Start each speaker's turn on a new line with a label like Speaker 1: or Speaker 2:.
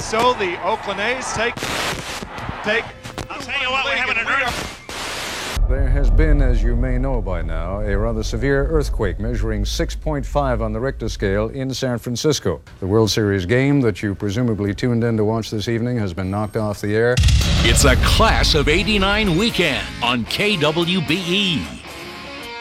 Speaker 1: so the Oakland A's take.
Speaker 2: I'll tell you what, we're having an earth.
Speaker 3: There has been, as you may know by now, a rather severe earthquake measuring 6.5 on the Richter scale in San Francisco. The World Series game that you presumably tuned in to watch this evening has been knocked off the air.
Speaker 4: It's a Class of '89 weekend on KWBE.